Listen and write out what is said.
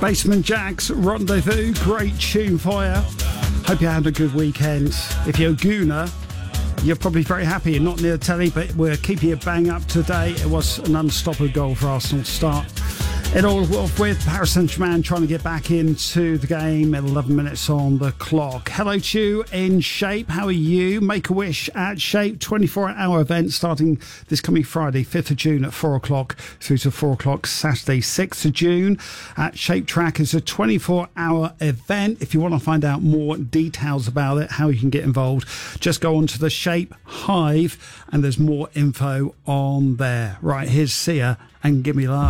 Basement Jaxx, Rendezvous, great tune for you. Hope you had a good weekend. If you're a Gooner, you're probably very happy you're not near the telly, but we're keeping you bang up today. It was an unstoppable goal for Arsenal to start it all off with. Paris Saint-Germain trying to get back into the game at 11 minutes on the clock. Hello to you in Shape. How are you? Make-A-Wish at Shape, 24-hour event starting this coming Friday, 5th of June at 4 o'clock through to 4 o'clock Saturday, 6th of June. At Shape Track is a 24-hour event. If you want to find out more details about it, how you can get involved, just go on to the Shape Hive and there's more info on there. Right, here's Sia and Give Me Love.